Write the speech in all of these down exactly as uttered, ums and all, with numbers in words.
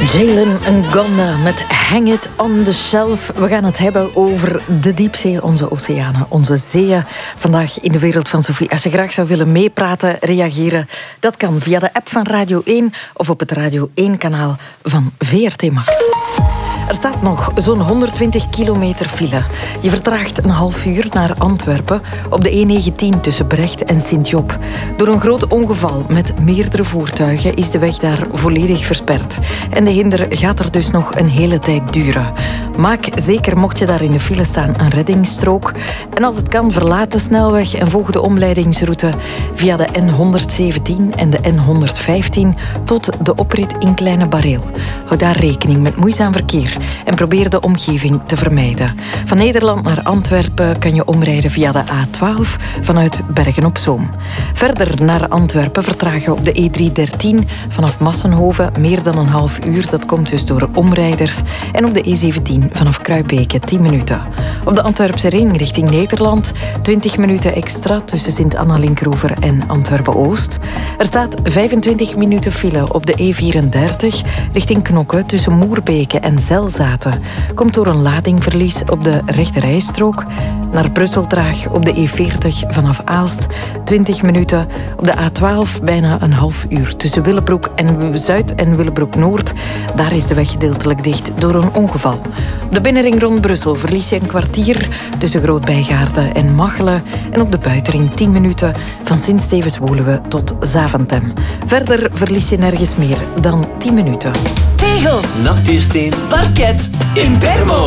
Jalen Ngonda met Hang It on the Shelf. We gaan het hebben over de diepzee, onze oceanen, onze zeeën. Vandaag in de wereld van Sophie. Als je graag zou willen meepraten, reageren, dat kan via de app van Radio één of op het Radio één-kanaal van V R T Max. Er staat nog zo'n honderdtwintig kilometer file. Je vertraagt een half uur naar Antwerpen op de E negentien tussen Brecht en Sint-Job. Door een groot ongeval met meerdere voertuigen is de weg daar volledig versperd. En de hinder gaat er dus nog een hele tijd duren. Maak zeker, mocht je daar in de file staan, een reddingsstrook. En als het kan, verlaat de snelweg en volg de omleidingsroute via de N honderdzeventien en de N honderdvijftien tot de oprit in Kleine Bareel. Hou daar rekening met moeizaam verkeer en probeer de omgeving te vermijden. Van Nederland naar Antwerpen kan je omrijden via de A twaalf vanuit Bergen-op-Zoom. Verder naar Antwerpen vertragen op de E driehonderddertien vanaf Massenhoven meer dan een half uur. Dat komt dus door omrijders. En op de E zeventien vanaf Kruibeke tien minuten. Op de Antwerpse ring richting Nederland twintig minuten extra tussen Sint-Anna-Linkroever en Antwerpen-Oost. Er staat vijfentwintig minuten file op de E vierendertig richting Knokke tussen Moerbeke en Zelzaten. Komt door een ladingverlies op de rechterrijstrook. Naar Brussel traag op de E veertig vanaf Aalst twintig minuten. Op de A twaalf bijna een half uur tussen Willebroek en Zuid en Willebroek-Noord. Daar is de weg gedeeltelijk dicht door een ongeval. Op de binnenring rond Brussel verlies je een kwartier tussen Groot-Bijgaarden en Machelen. En op de buitenring tien minuten van Sint-Stevens-Woluwe tot Zaventem. Verder verlies je nergens meer dan tien minuten. Tegels, natuursteen, parket, Impermo.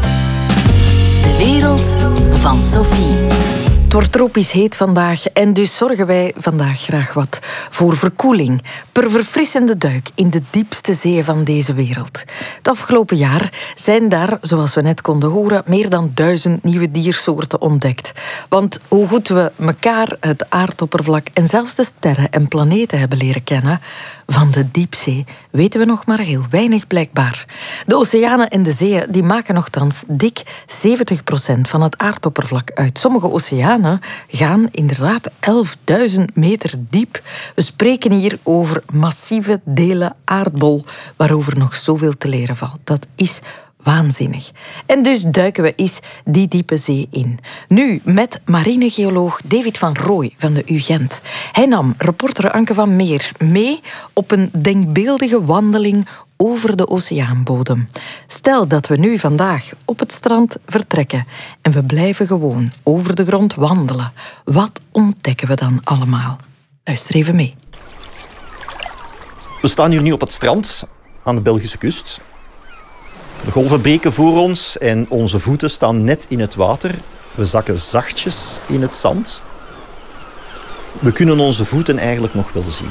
De wereld van Sophie. Het wordt tropisch heet vandaag en dus zorgen wij vandaag graag wat voor verkoeling. Per verfrissende duik in de diepste zeeën van deze wereld. Het afgelopen jaar zijn daar, zoals we net konden horen, meer dan duizend nieuwe diersoorten ontdekt. Want hoe goed we elkaar, het aardoppervlak en zelfs de sterren en planeten hebben leren kennen, van de diepzee weten we nog maar heel weinig blijkbaar. De oceanen en de zeeën die maken nochtans dik zeventig procent van het aardoppervlak uit. Sommige oceanen gaan inderdaad elfduizend meter diep. We spreken hier over massieve delen aardbol, waarover nog zoveel te leren valt. Dat is waanzinnig. En dus duiken we eens die diepe zee in. Nu met marinegeoloog David van Rooij van de U Gent. Hij nam reporter Anke van Meer mee op een denkbeeldige wandeling over de oceaanbodem. Stel dat we nu vandaag op het strand vertrekken en we blijven gewoon over de grond wandelen. Wat ontdekken we dan allemaal? Luister even mee. We staan hier nu op het strand aan de Belgische kust. De golven breken voor ons en onze voeten staan net in het water. We zakken zachtjes in het zand. We kunnen onze voeten eigenlijk nog wel zien.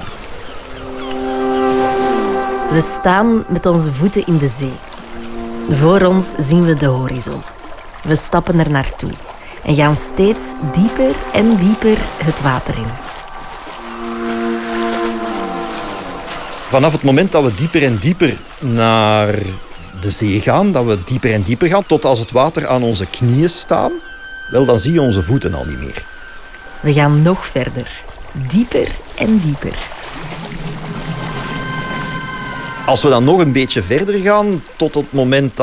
We staan met onze voeten in de zee. Voor ons zien we de horizon. We stappen er naartoe en gaan steeds dieper en dieper het water in. Vanaf het moment dat we dieper en dieper naar de zee gaan, dat we dieper en dieper gaan, tot als het water aan onze knieën staat, wel, dan zie je onze voeten al niet meer. We gaan nog verder. Dieper en dieper. Als we dan nog een beetje verder gaan, tot het moment